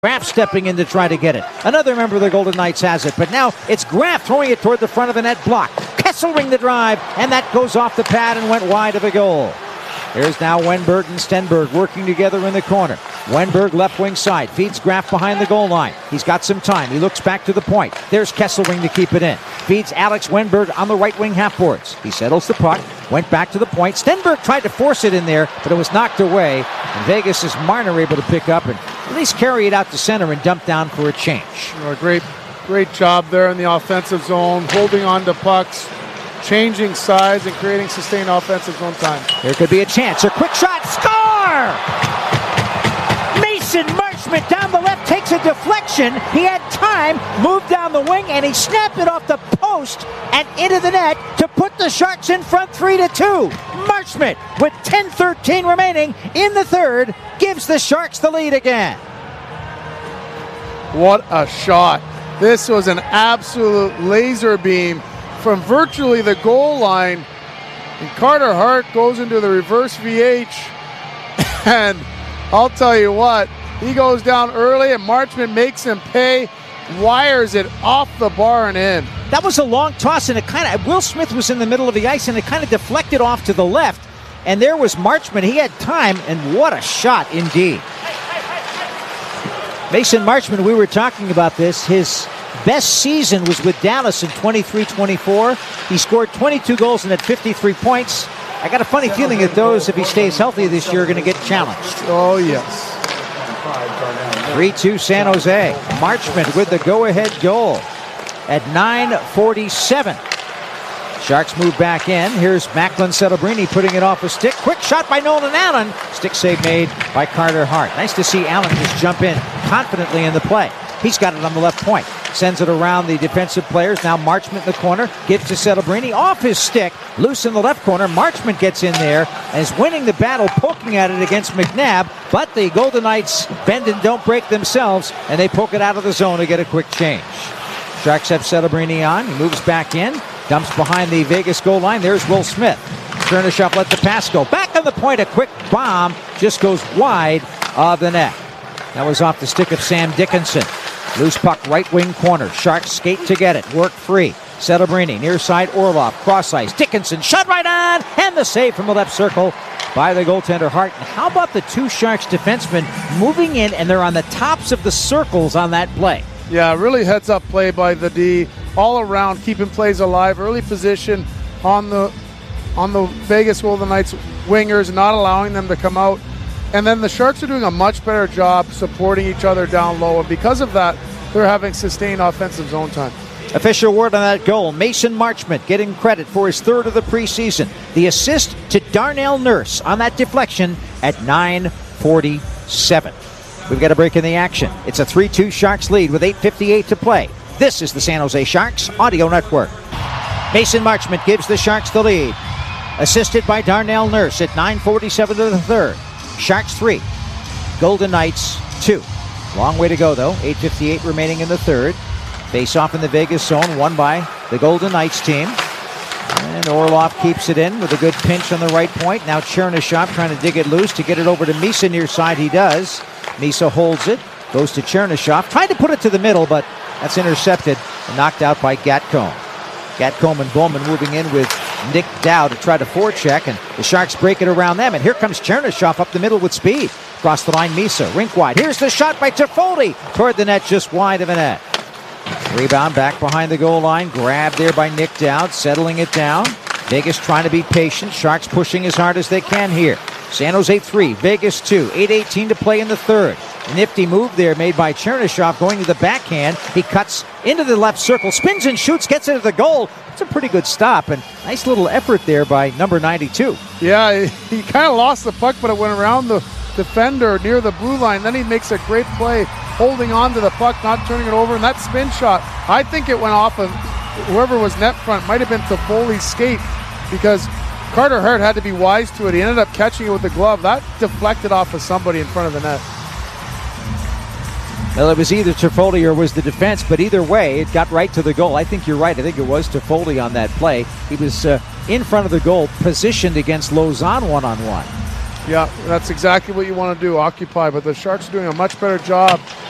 Graf stepping in to try to get it. Another member of the Golden Knights has it, but now it's Graf throwing it toward the front of the net block. Kesselring the drive, and that goes off the pad and went wide of a goal. Here's now Wennberg and Stenberg working together in the corner. Wennberg left wing side, feeds Graf behind the goal line. He's got some time. He looks back to the point. There's Kesselring to keep it in. Feeds Alex Wennberg on the right wing half boards. He settles the puck, went back to the point. Stenberg tried to force it in there, but it was knocked away. And Vegas' Marner able to pick up and at least carry it out to center and dump down for a change. Great job there in the offensive zone, holding on to pucks, changing sides, and creating sustained offensive zone time. There could be a chance. A quick shot. Score! Mason Marchment down the left takes a deflection. He had time, moved down the wing, and he snapped it off the post and into the net to put the Sharks in front 3-2. Marchment, with 10:13 remaining in the third, gives the Sharks the lead again. What a shot. This was an absolute laser beam from virtually the goal line. And Carter Hart goes into the reverse VH. And I'll tell you what, he goes down early and Marchment makes him pay, wires it off the bar and in. That was a long toss, and it kind of, Will Smith was in the middle of the ice, and it kind of deflected off to the left. And there was Marchment. He had time, and what a shot indeed. Mason Marchment, we were talking about this. His best season was with Dallas in 23-24. He scored 22 goals and had 53 points. I got a funny feeling that those, if he stays healthy this year, are going to get challenged. Oh, yes. 3-2 San Jose. Marchment with the go-ahead goal at 9:47. Sharks move back in. Here's Macklin Celebrini putting it off a stick. Quick shot by Nolan Allen. Stick save made by Carter Hart. Nice to see Allen just jump in confidently in the play. He's got it on the left point. Sends it around the defensive players. Now Marchment in the corner. Gives to Celebrini. Off his stick. Loose in the left corner. Marchment gets in there and is winning the battle, poking at it against McNabb. But the Golden Knights bend and don't break themselves, and they poke it out of the zone to get a quick change. Sharks have Celebrini on. He moves back in. Dumps behind the Vegas goal line. There's Will Smith. Chernyshov let the pass go. Back on the point. A quick bomb just goes wide of the net. That was off the stick of Sam Dickinson. Loose puck, right wing corner. Sharks skate to get it. Work free. Celebrini, near side Orlov. Cross ice. Dickinson shot right on. And the save from the left circle by the goaltender Hart. And how about the two Sharks defensemen moving in, and they're on the tops of the circles on that play? Yeah, really heads up play by the D. All around, keeping plays alive. Early position on the Vegas Golden Knights wingers, not allowing them to come out. And then the Sharks are doing a much better job supporting each other down low. And because of that, they're having sustained offensive zone time. Official word on that goal. Mason Marchment getting credit for his third of the preseason. The assist to Darnell Nurse on that deflection at 9:47. We've got a break in the action. It's a 3-2 Sharks lead with 8:58 to play. This is the San Jose Sharks Audio Network. Mason Marchment gives the Sharks the lead. Assisted by Darnell Nurse at 9:47 to the third. Sharks 3, Golden Knights 2. Long way to go, though. 8:58 remaining in the third. Face off in the Vegas zone, won by the Golden Knights team. And Orlov keeps it in with a good pinch on the right point. Now Chernyshov trying to dig it loose to get it over to Misa near side. He does. Misa holds it. Goes to Chernyshov. Tried to put it to the middle, but that's intercepted and knocked out by Gatcomb. Gatcomb and Bowman moving in with Nick Dow to try to forecheck, and the Sharks break it around them. And here comes Chernyshov up the middle with speed. Across the line, Misa, rink wide. Here's the shot by Toffoli toward the net, just wide of a net. Rebound back behind the goal line. Grabbed there by Nick Dowd, settling it down. Vegas trying to be patient. Sharks pushing as hard as they can here. San Jose 3, Vegas 2. 8:18 to play in the third. Nifty move there made by Chernyshov going to the backhand. He cuts into the left circle, spins and shoots, gets into the goal. It's a pretty good stop, and nice little effort there by number 92. Yeah, he kind of lost the puck, but it went around the defender near the blue line. Then he makes a great play holding on to the puck, not turning it over. And that spin shot, I think it went off of whoever was net front. Might have been Toffoli's skate, because Carter Hart had to be wise to it. He ended up catching it with the glove. That deflected off of somebody in front of the net. Well, it was either Toffoli or was the defense, but either way, it got right to the goal. I think you're right. I think it was Toffoli on that play. He was in front of the goal, positioned against Lauzon one-on-one. Yeah, that's exactly what you want to do, occupy. But the Sharks are doing a much better job